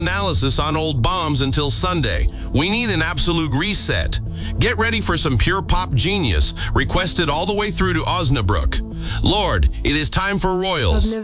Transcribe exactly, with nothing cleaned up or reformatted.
analysis on old bombs until Sunday. We need an absolute reset. Get ready for some pure pop genius, requested all the way through to Osnabrück. Lord, it is time for Royals.